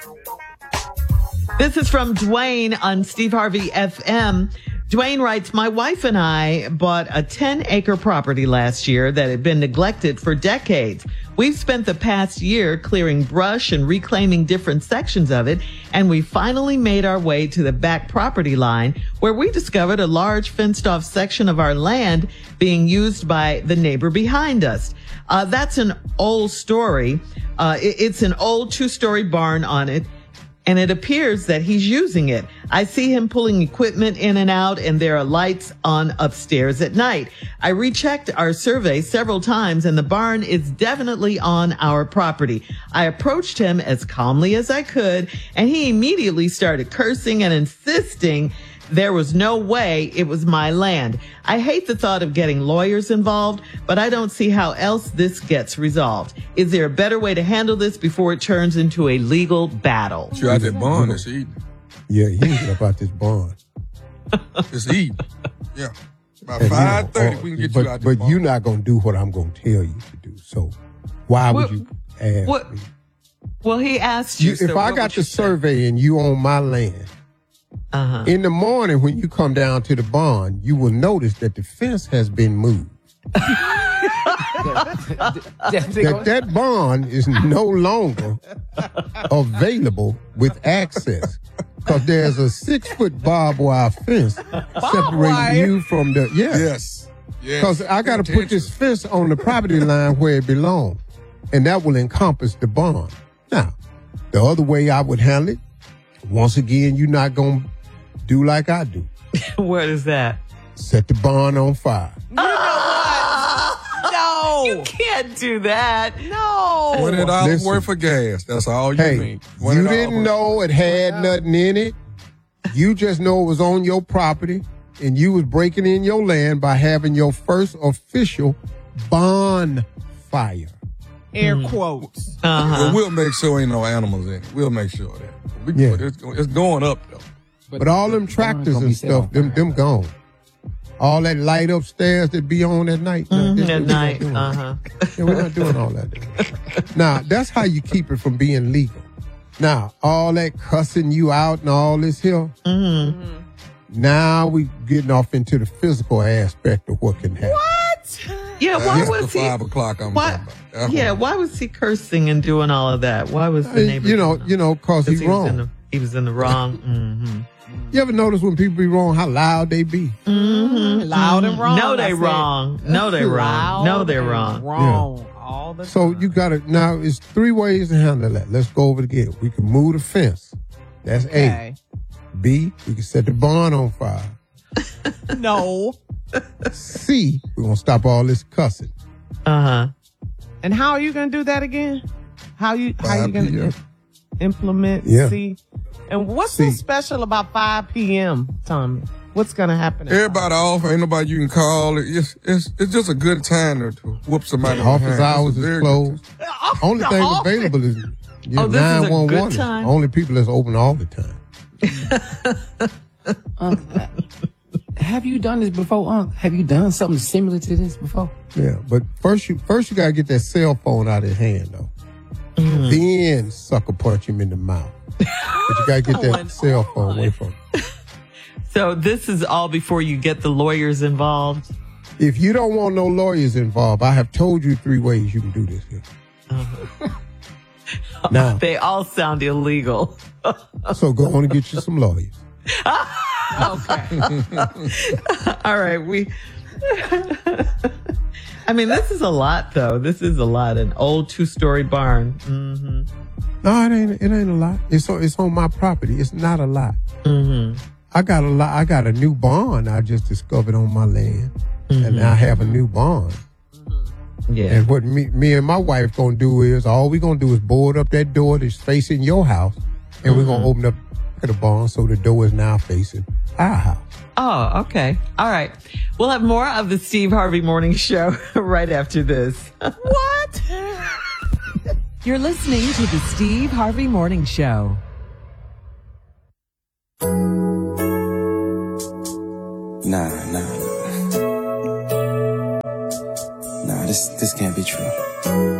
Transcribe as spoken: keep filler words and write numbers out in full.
This is from Dwayne on Steve Harvey F M. Dwayne writes, my wife and I bought a ten acre property last year that had been neglected for decades. We've spent the past year clearing brush and reclaiming different sections of it, and we finally made our way to the back property line where we discovered a large fenced off section of our land being used by the neighbor behind us. Uh, that's an old story. Uh, it, it's an old two-story barn on it, and it appears that he's using it. I see him pulling equipment in and out, and there are lights on upstairs at night. I rechecked our survey several times, and the barn is definitely on our property. I approached him as calmly as I could, and he immediately started cursing and insisting there was no way it was my land. I hate the thought of getting lawyers involved, but I don't see how else this gets resolved. Is there a better way to handle this before it turns into a legal battle? You out that bond this evening. Yeah, he ain't get about this bond. This evening. Yeah. About five thirty, we can get but, you out But bond. you're not going to do what I'm going to tell you to do. So why would What- you ask what- me? Well, he asked you. You, so if I what got would the you say? survey and you on my land, Uh-huh. in the morning when you come down to the barn, you will notice that the fence has been moved. that that barn is no longer available with access because there's a six-foot barbed wire fence separating wire? you from the yeah. Yes. Yes. Because I got to put this fence on the property line where it belongs, and that will encompass the barn. Now, the other way I would handle it, once again, you're not going to do like I do. What is that? Set the barn on fire. No. You can't do that. No. Twenty dollars Listen. worth of gas. That's all you Hey, mean. you didn't know it had nothing in it. You just know it was on your property, and you was breaking in your land by having your first official bonfire. Air quotes. Uh-huh. Well, we'll make sure ain't no animals in it. We'll make sure of that. We, Yeah. it's, it's going up though. But all them tractors and stuff, them them gone. All that light upstairs that be on at night. no, Mhm, this- at we're not night. doing that. Uh-huh. Yeah, we're not doing all that. Now, that's how you keep it from being legal. Now, all that cussing you out and all this here, Mm-hmm. now we getting off into the physical aspect of what can happen. What? Yeah, why That's was the he? five o'clock I'm Why, talking about. That's yeah, what- why was he cursing and doing all of that? Why was the Uh, neighbor? you know, doing you know, cause that? he's he was in wrong. the, he was in the wrong. Mm-hmm. You ever notice when people be wrong, how loud they be? Mm-hmm. Loud and wrong. No, I they said. wrong. No, they wrong. Loud No, they're and wrong. Wrong. All the So time. you gotta, now it's three ways to handle that. Let's go over it again. We can move the fence. That's A. Okay. B, we can set the barn on fire. No. C, we're gonna stop all this cussing. Uh-huh. And how are you going to do that again? How you how you five going p m. to implement Yeah. C? And what's C. so special about five p.m., Tommy? What's going to happen? at Everybody off. Ain't nobody you can call. It's it's it's just a good time to, to whoop somebody. Office behind. hours It's a is very good closed. time. Only thing available is Oh, this is a nine one good one. time? Only people that's open all the time. Unc, have you done this before, Unc? Have you done something similar to this before? Yeah, but first you first you gotta get that cell phone out of his hand though. Mm-hmm. Then sucker punch him in the mouth. But you gotta get that cell phone away from him. So this is all before you get the lawyers involved. If you don't want no lawyers involved, I have told you three ways you can do this here. Now, They all sound illegal. so go on and get you some lawyers. Okay. All right, we. I mean, this is a lot, though. This is a lot. An old two-story barn. Mm-hmm. No, it ain't. It ain't a lot. It's on. It's on my property. It's not a lot. Mm-hmm. I got a lot. I got a new barn I just discovered on my land, and I have a new barn. Yeah. And what me, me and my wife gonna do is all we gonna do is board up that door that's facing your house, and we're gonna open up the barn so the door is now facing our house. Oh, okay. All right. We'll have more of the Steve Harvey Morning Show right after this. What? You're listening to the Steve Harvey Morning Show. Nah, nah, nah. Nah, this this can't be true.